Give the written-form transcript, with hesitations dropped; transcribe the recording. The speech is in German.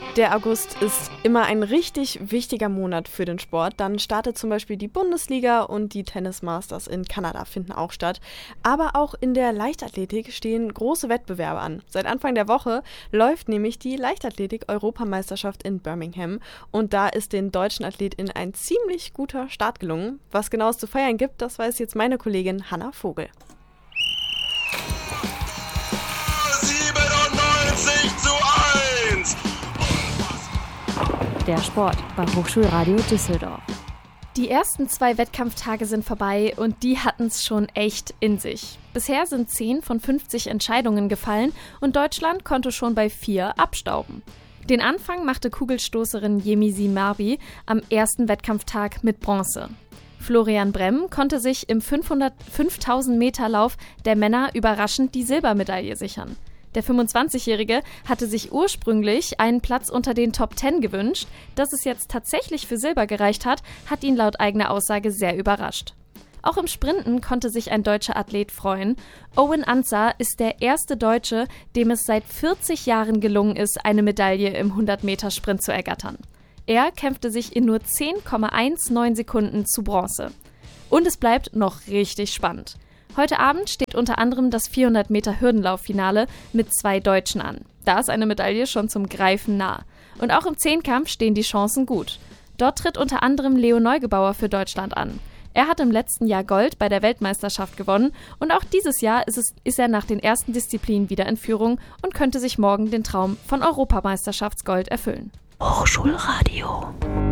Der August ist immer ein richtig wichtiger Monat für den Sport. Dann startet zum Beispiel die Bundesliga und die Tennis Masters in Kanada finden auch statt. Aber auch in der Leichtathletik stehen große Wettbewerbe an. Seit Anfang der Woche läuft nämlich die Leichtathletik-Europameisterschaft in Birmingham. Und da ist den deutschen AthletInnen ein ziemlich guter Start gelungen. Was genau es zu feiern gibt, das weiß jetzt meine Kollegin Hanna Vogel. 97:1. Der Sport bei Hochschulradio Düsseldorf. Die ersten 2 Wettkampftage sind vorbei und die hatten es schon echt in sich. Bisher sind 10 von 50 Entscheidungen gefallen und Deutschland konnte schon bei 4 abstauben. Den Anfang machte Kugelstoßerin Yemisi Marbi am ersten Wettkampftag mit Bronze. Florian Bremm konnte sich im 5000 Meter Lauf der Männer überraschend die Silbermedaille sichern. Der 25-Jährige hatte sich ursprünglich einen Platz unter den Top 10 gewünscht. Dass es jetzt tatsächlich für Silber gereicht hat ihn laut eigener Aussage sehr überrascht. Auch im Sprinten konnte sich ein deutscher Athlet freuen. Owen Ansah ist der erste Deutsche, dem es seit 40 Jahren gelungen ist, eine Medaille im 100-Meter-Sprint zu ergattern. Er kämpfte sich in nur 10,19 Sekunden zu Bronze. Und es bleibt noch richtig spannend. Heute Abend steht unter anderem das 400-Meter-Hürdenlauffinale mit 2 Deutschen an. Da ist eine Medaille schon zum Greifen nah. Und auch im Zehnkampf stehen die Chancen gut. Dort tritt unter anderem Leo Neugebauer für Deutschland an. Er hat im letzten Jahr Gold bei der Weltmeisterschaft gewonnen und auch dieses Jahr ist er nach den ersten Disziplinen wieder in Führung und könnte sich morgen den Traum von Europameisterschaftsgold erfüllen. Hochschulradio.